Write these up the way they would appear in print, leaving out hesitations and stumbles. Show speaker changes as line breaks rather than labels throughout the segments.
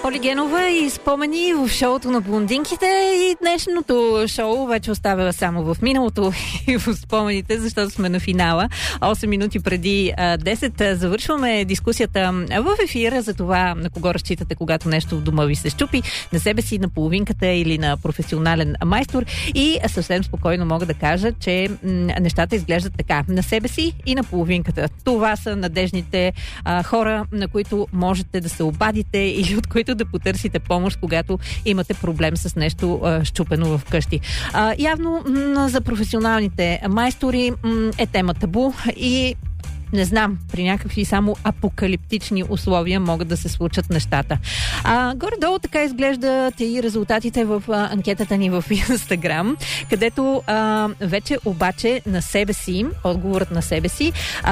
Оли Генова и спомени в шоуто на блондинките, и днешното шоу вече оставя само в миналото и в спомените, защото сме на финала. 8 минути преди 10 завършваме дискусията в ефира за това на кого разчитате, когато нещо в дома ви се щупи, на себе си, на половинката или на професионален майстор. И съвсем спокойно мога да кажа, че нещата изглеждат така. На себе си и на половинката. Това са надежните хора, на които можете да се обадите или от които да потърсите помощ, когато имате проблем с нещо щупено в къщи. Явно за професионалните майстори е тема табу и не знам, при някакви само апокалиптични условия могат да се случат нещата. Горе-долу така изглеждат и резултатите в анкетата ни в Инстаграм, където вече обаче на себе си, отговорът на себе си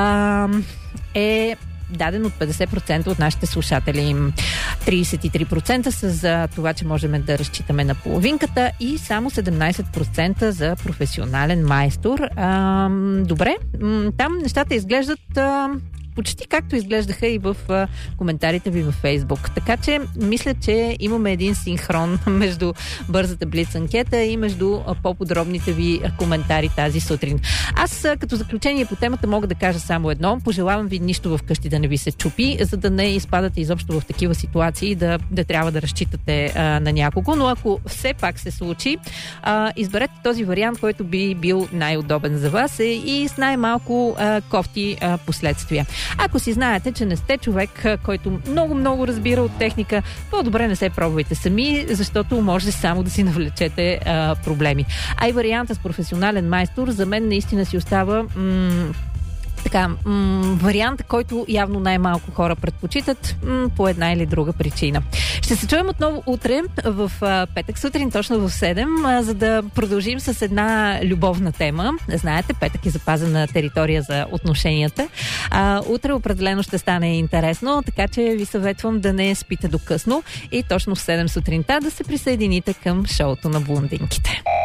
е даден от 50% от нашите слушатели. 33% са за това, че можем да разчитаме на половинката и само 17% за професионален майстор. Добре, там нещата изглеждат почти както изглеждаха и в коментарите ви във Фейсбук. Така че мисля, че имаме един синхрон между бързата блиц анкета и между по-подробните ви коментари тази сутрин. Аз като заключение по темата мога да кажа само едно. Пожелавам ви нищо в къщи да не ви се чупи, за да не изпадате изобщо в такива ситуации да трябва да разчитате на някого. Но ако все пак се случи, изберете този вариант, който би бил най-удобен за вас и с най-малко кофти последствия. Ако си знаете, че не сте човек, който много разбира от техника, по-добре не се пробвайте сами, защото може само да си навлечете проблеми. А и варианта с професионален майстор за мен наистина си остава вариант, който явно най-малко хора предпочитат по една или друга причина. Ще се чуем отново утре в петък сутрин, точно в 7, за да продължим с една любовна тема. Знаете, петък е запазена територия за отношенията. Утре определено ще стане интересно, така че ви съветвам да не спите до късно и точно в 7 сутринта да се присъедините към шоуто на блондинките.